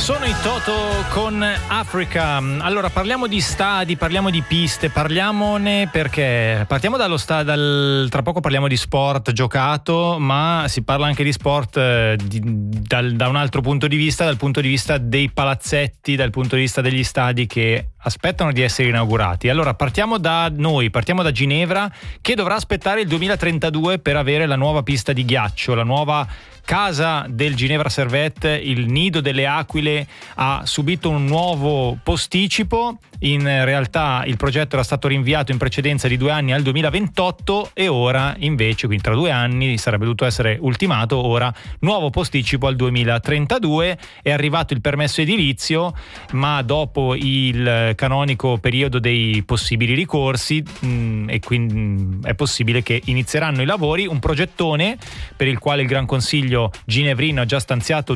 Sono i Toto con Africa. Allora, parliamo di stadi, parliamo di piste, parliamone perché partiamo tra poco parliamo di sport giocato, ma si parla anche di sport da un altro punto di vista, dal punto di vista dei palazzetti, dal punto di vista degli stadi che aspettano di essere inaugurati. Allora, partiamo da Ginevra, che dovrà aspettare il 2032 per avere la nuova pista di ghiaccio, la nuova casa del Ginevra Servette. Il nido delle aquile ha subito un nuovo posticipo. In realtà il progetto era stato rinviato in precedenza di 2 anni al 2028 e ora invece, quindi tra 2 anni, sarebbe dovuto essere ultimato. Ora nuovo posticipo al 2032. È arrivato il permesso edilizio, ma dopo il canonico periodo dei possibili ricorsi, e quindi è possibile che inizieranno i lavori. Un progettone per il quale il Gran Consiglio ginevrino ha già stanziato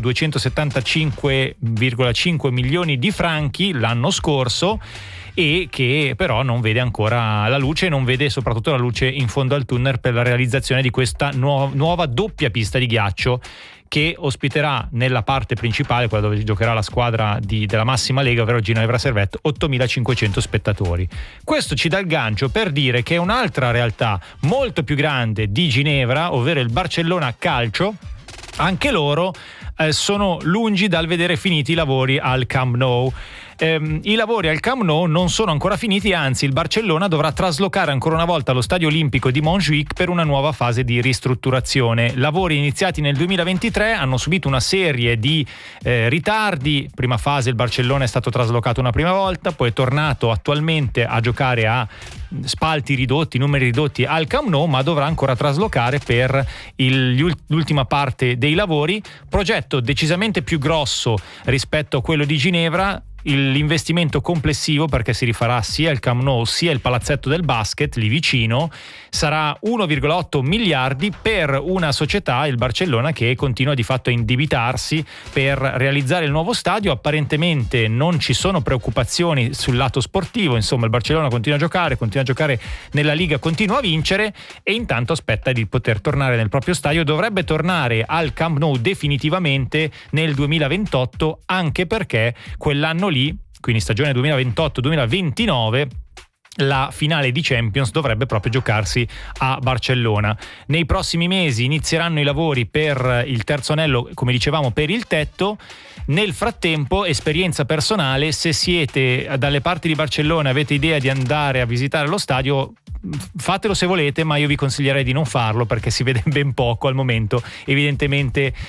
275,5 milioni di franchi l'anno scorso, e che però non vede ancora la luce, non vede soprattutto la luce in fondo al tunnel per la realizzazione di questa nuova doppia pista di ghiaccio che ospiterà nella parte principale, quella dove giocherà la squadra della massima lega, ovvero Ginevra Servette, 8.500 spettatori. Questo ci dà il gancio per dire che un'altra realtà molto più grande di Ginevra, ovvero il Barcellona Calcio, anche loro sono lungi dal vedere finiti i lavori al Camp Nou. I lavori al Camp Nou non sono ancora finiti, anzi il Barcellona dovrà traslocare ancora una volta lo stadio olimpico di Montjuic per una nuova fase di ristrutturazione. Lavori iniziati nel 2023 hanno subito una serie di ritardi. Prima fase il Barcellona è stato traslocato una prima volta, poi è tornato attualmente a giocare a spalti ridotti, numeri ridotti al Camp Nou, ma dovrà ancora traslocare per l'ultima parte dei lavori. Progetto decisamente più grosso rispetto a quello di Ginevra. L'investimento complessivo, perché si rifarà sia il Camp Nou sia il palazzetto del basket lì vicino, sarà 1,8 miliardi per una società, il Barcellona, che continua di fatto a indebitarsi per realizzare il nuovo stadio. Apparentemente non ci sono preoccupazioni sul lato sportivo, insomma il Barcellona continua a giocare nella Liga, continua a vincere, e intanto aspetta di poter tornare nel proprio stadio. Dovrebbe tornare al Camp Nou definitivamente nel 2028, anche perché quell'anno lì, quindi stagione 2028-2029, la finale di Champions dovrebbe proprio giocarsi a Barcellona. Nei prossimi mesi inizieranno i lavori per il terzo anello, come dicevamo, per il tetto. Nel frattempo, esperienza personale, se siete dalle parti di Barcellona e avete idea di andare a visitare lo stadio, fatelo se volete, ma io vi consiglierei di non farlo perché si vede ben poco al momento. Evidentemente